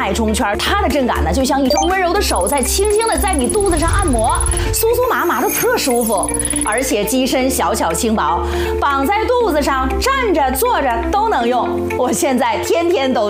脉冲圈，它的震感呢，就像一双温柔的手在轻轻的在你肚子上按摩，酥酥麻麻的特舒服，而且机身小巧轻薄，绑在肚子上，站着坐着都能用。我现在天天都